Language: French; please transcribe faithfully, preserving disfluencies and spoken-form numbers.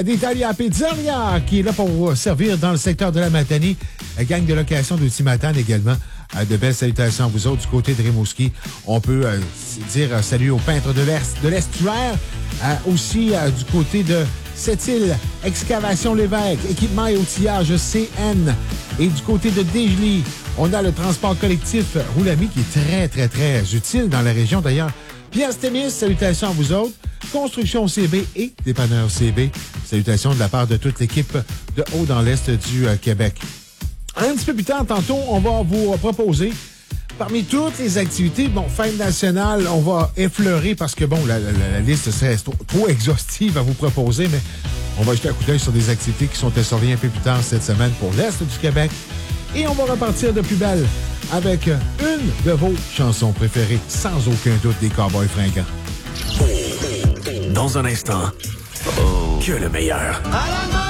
d'Italia Pizzeria qui est là pour vous servir dans le secteur de la Matanie. La gang de location de Timatane également. Euh, de belles salutations à vous autres du côté de Rimouski. On peut euh, dire euh, salut aux peintres de l'Est, de l'Estuaire. Euh, aussi euh, du côté de Sept-Îles, Excavation Lévesque, équipement et outillage C N. Et du côté de Desjely, on a le transport collectif Roulami qui est très, très, très utile dans la région. D'ailleurs, Pierre Stémis, salutations à vous autres. Construction C B et dépanneur C B. Salutations de la part de toute l'équipe de Haut dans l'Est du euh, Québec. Un petit peu plus tard, tantôt, on va vous proposer, parmi toutes les activités, bon, fête nationale, on va effleurer parce que, bon, la, la, la liste serait trop, trop exhaustive à vous proposer, mais on va jeter un coup d'œil sur des activités qui sont à surveiller un peu plus tard cette semaine pour l'Est du Québec. Et on va repartir de plus belle avec une de vos chansons préférées, sans aucun doute, des Cowboys fringants. Dans un instant, oh, que le meilleur. À la main!